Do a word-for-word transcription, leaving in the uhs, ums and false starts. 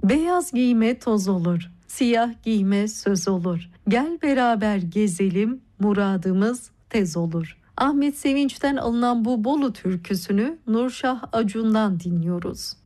Beyaz giyme toz olur, siyah giyme söz olur. Gel beraber gezelim, muradımız tez olur. Ahmet Sevinç'ten alınan bu Bolu türküsünü Nurşah Acun'dan dinliyoruz.